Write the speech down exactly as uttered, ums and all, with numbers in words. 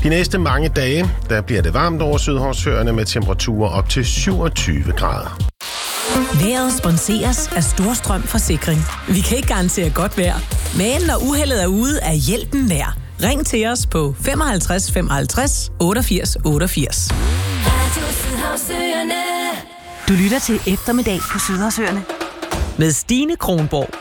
De næste mange dage, der bliver det varmt over Sydhavsøerne med temperaturer op til syvogtyve grader. Vejret sponseres af Storstrøm Forsikring. Vi kan ikke garantere godt vejr, men når uheldet er ude, er hjælpen nær. Ring til os på femoghalvtreds femoghalvtreds otteogfirs otteogfirs. Du lytter til Eftermiddag på Sydhavsøerne Med Stine Kronborg.